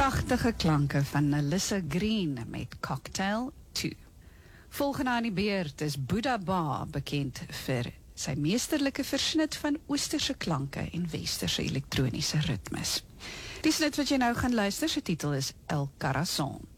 Pragtige klanke van Alyssa Green met Cocktail 2. Volgende aan die beurt is Buddha Bar bekend vir sy meesterlike versnit van oosterse klanke en westerse elektroniese ritmes. Die snit wat jy nou gaan luister, sy titel is El Corazon.